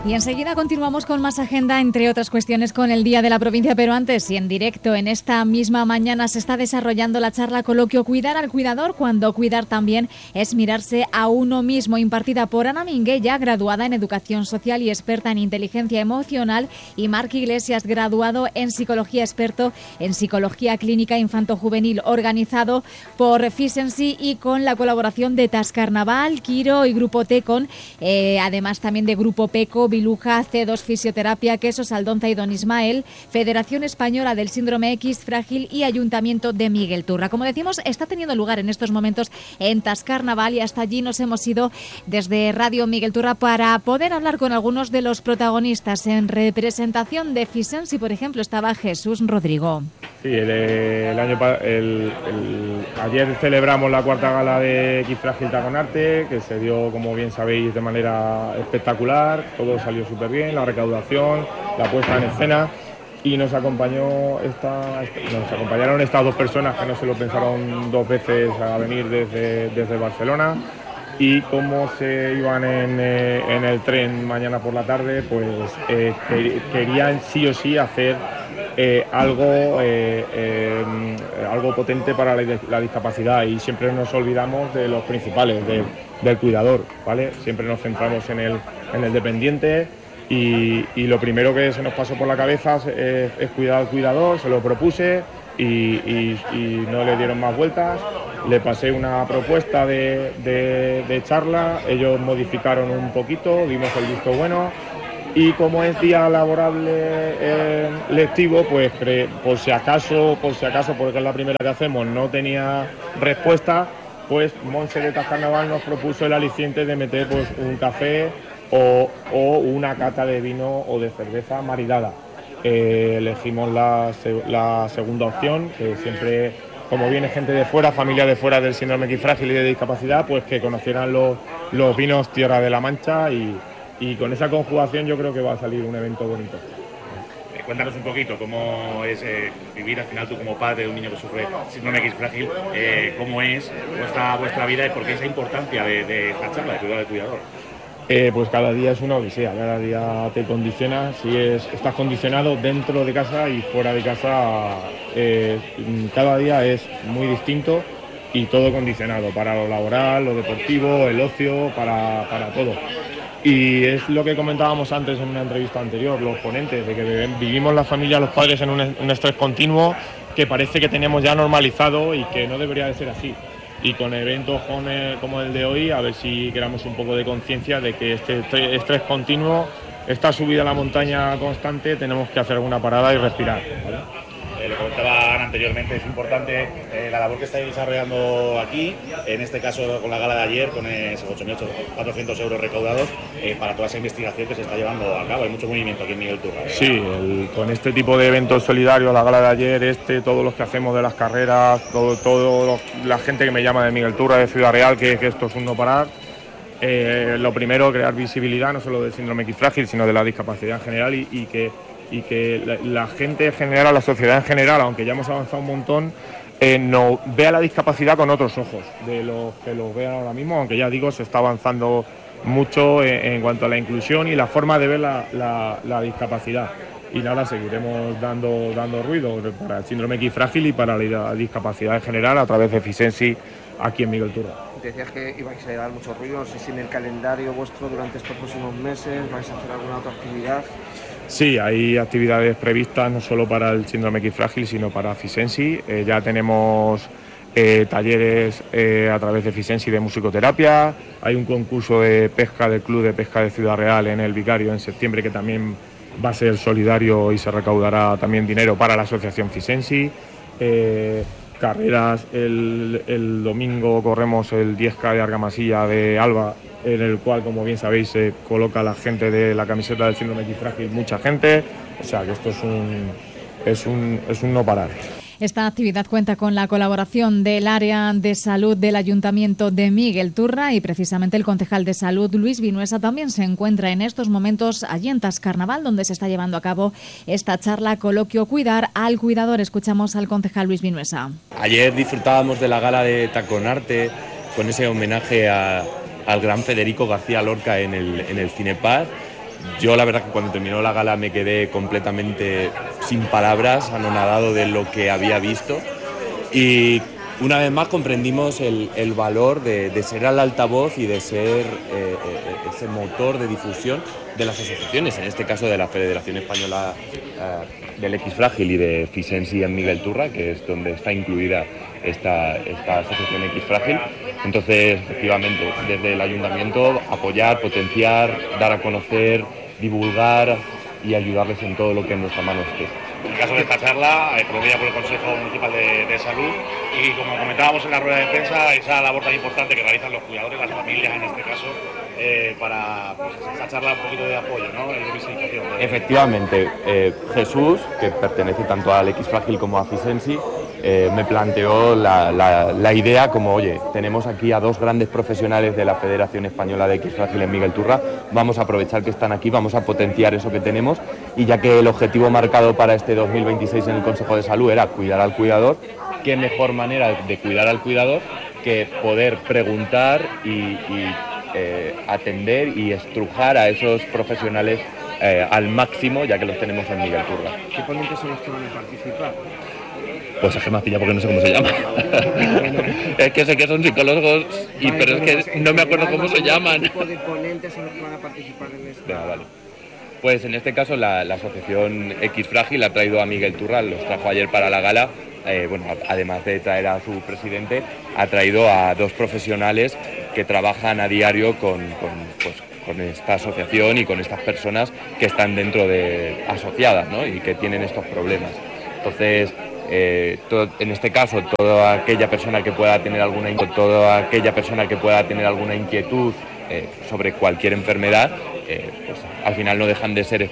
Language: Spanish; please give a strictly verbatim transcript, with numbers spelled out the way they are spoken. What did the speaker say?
Y enseguida continuamos con más agenda, entre otras cuestiones, con el Día de la Provincia, pero antes y en directo en esta misma mañana se está desarrollando la charla coloquio Cuidar al Cuidador, cuando cuidar también es mirarse a uno mismo, impartida por Ana Minguella, graduada en Educación Social y experta en Inteligencia Emocional, y Marc Iglesias, graduado en Psicología, experto en Psicología Clínica Infanto-Juvenil, organizado por Fisensi y con la colaboración de Tascarnaval, Quiro y Grupo Tecon, eh, además también de Grupo Peco, Biluja, C dos Fisioterapia, Quesos Aldonza y Don Ismael, Federación Española del Síndrome X Frágil y Ayuntamiento de Miguel Turra. Como decimos, está teniendo lugar en estos momentos en Tascarnaval y hasta allí nos hemos ido desde Radio Miguel Turra para poder hablar con algunos de los protagonistas. En representación de Fisensi, por ejemplo, estaba Jesús Rodrigo. Sí, el, el año el, el, ayer celebramos la cuarta gala de X Frágil Taconarte, que se dio, como bien sabéis, de manera espectacular. Todo salió súper bien, la recaudación, la puesta en escena, y nos acompañó esta, nos acompañaron estas dos personas que no se lo pensaron dos veces a venir desde, desde Barcelona. Y como se iban en, eh, en el tren mañana por la tarde, pues eh, querían sí o sí hacer eh, algo, eh, eh, algo potente para la, la discapacidad, y siempre nos olvidamos de los principales, de, del cuidador, ¿vale? Siempre nos centramos en el, en el dependiente, y, y lo primero que se nos pasó por la cabeza es, es cuidar al cuidador. Se lo propuse y, y, y no le dieron más vueltas. Le pasé una propuesta de, de, de charla, ellos modificaron un poquito, dimos el visto bueno, y como es día laborable eh, lectivo, pues pre, por si acaso, por si acaso, porque es la primera que hacemos, no tenía respuesta, pues Monse de Tascarnaval nos propuso el aliciente de meter pues un café o, o una cata de vino o de cerveza maridada. Eh, elegimos la, la segunda opción, que siempre, como viene gente de fuera, familia de fuera del síndrome X Frágil y de discapacidad, pues que conocieran los, los vinos Tierra de la Mancha, y, y con esa conjugación yo creo que va a salir un evento bonito. Eh, cuéntanos un poquito cómo es eh, vivir al final tú como padre de un niño que sufre síndrome X Frágil, eh, cómo es vuestra, vuestra vida y por qué esa importancia de, de esta charla de cuidado del cuidador. Eh, pues cada día es una odisea, cada día te condiciona. Si es, estás condicionado dentro de casa y fuera de casa, eh, cada día es muy distinto, y todo condicionado para lo laboral, lo deportivo, el ocio, para, para todo. Y es lo que comentábamos antes en una entrevista anterior, los ponentes, de que vivimos la familia, los padres, en un, un estrés continuo que parece que tenemos ya normalizado y que no debería de ser así. Y con eventos como el de hoy, a ver si creamos un poco de conciencia de que este estrés continuo, esta subida a la montaña constante, tenemos que hacer alguna parada y respirar, ¿vale? Eh, lo comentaban anteriormente, es importante eh, la labor que estáis desarrollando aquí, en este caso con la gala de ayer, con esos ocho mil cuatrocientos euros recaudados eh, para toda esa investigación que se está llevando a cabo. Hay mucho movimiento aquí en Miguel Turra, ¿verdad? Sí, el, con este tipo de eventos solidarios, la gala de ayer, este, todos los que hacemos de las carreras, todo, todo la gente que me llama de Miguel Turra, de Ciudad Real, que, que esto es un no parar. Eh, lo primero, crear visibilidad no solo del síndrome X Frágil, sino de la discapacidad en general, y, y que y que la, la gente en general, la sociedad en general, aunque ya hemos avanzado un montón, eh, no vea la discapacidad con otros ojos de los que los vean ahora mismo, aunque ya digo, se está avanzando mucho en, en cuanto a la inclusión y la forma de ver la, la, la discapacidad. Y nada, seguiremos dando, dando ruido para el síndrome X Frágil y para la discapacidad en general a través de Fisensi aquí en Miguel Turra. Decías que ibais a dar mucho ruido, no sé si en el calendario vuestro durante estos próximos meses vais a hacer alguna otra actividad. Sí, hay actividades previstas no solo para el síndrome X Frágil, sino para Fisensi. Eh, ya tenemos eh, talleres eh, a través de Fisensi de musicoterapia. Hay un concurso de pesca del Club de Pesca de Ciudad Real en el Vicario en septiembre, que también va a ser solidario y se recaudará también dinero para la asociación Fisensi. Eh, carreras, el, el domingo corremos el diez K de Argamasilla de Alba, en el cual, como bien sabéis, se coloca la gente de la camiseta del síndrome X Frágil, mucha gente, o sea que esto es un, es un, es un no parar. Esta actividad cuenta con la colaboración del área de salud del Ayuntamiento de Miguel Turra, y precisamente el concejal de salud, Luis Vinuesa, también se encuentra en estos momentos allí en Tascarnaval, donde se está llevando a cabo esta charla coloquio Cuidar al Cuidador. Escuchamos al concejal Luis Vinuesa. Ayer disfrutábamos de la gala de Taconarte con ese homenaje a, al gran Federico García Lorca en el, en el Cinepaz. yo la verdad que cuando terminó la gala me quedé completamente sin palabras, anonadado de lo que había visto, y una vez más comprendimos el, el valor de, de ser el altavoz y de ser eh, ese motor de difusión de las asociaciones, en este caso de la Federación Española eh, del X Frágil y de Fisensi en Miguel Turra, que es donde está incluida esta, esta asociación X Frágil. Entonces, efectivamente, desde el Ayuntamiento apoyar, potenciar, dar a conocer, divulgar y ayudarles en todo lo que en nuestra mano esté. En el caso de esta charla, eh, promovida por el Consejo Municipal de, de Salud, y como comentábamos en la rueda de prensa, esa labor tan importante que realizan los cuidadores, las familias en este caso, eh, para pues, esa charla un poquito de apoyo, ¿no? Y de visibilización. De... Efectivamente, eh, Jesús, que pertenece tanto al X Frágil como a Fisensi, eh, me planteó la, la, la idea como, oye, tenemos aquí a dos grandes profesionales de la Federación Española de X Frágil en Miguel Turra, vamos a aprovechar que están aquí, vamos a potenciar eso que tenemos, y ya que el objetivo marcado para este dos mil veintiséis en el Consejo de Salud era cuidar al cuidador, qué mejor manera de cuidar al cuidador que poder preguntar y, y eh, atender y estrujar a esos profesionales eh, al máximo, ya que los tenemos en Miguel Turra. ¿Qué ponentes son los que van a participar? Pues es que me has pillado porque no sé cómo se llama. Es que sé que son psicólogos, y, vale, pero es que pues no me acuerdo cómo se llaman. ¿Qué tipo de ponentes son los que van a participar en esta? Venga, vale. Pues en este caso la, la asociación X Frágil ha traído a Miguel Turra, los trajo ayer para la gala. Eh, bueno, además de traer a su presidente, ha traído a dos profesionales que trabajan a diario con, con, pues, con esta asociación y con estas personas que están dentro de asociadas, ¿no? Y que tienen estos problemas. Entonces, eh, todo, en este caso, toda aquella persona que pueda tener alguna toda aquella persona que pueda tener alguna inquietud eh, sobre cualquier enfermedad, eh, pues al final no dejan de ser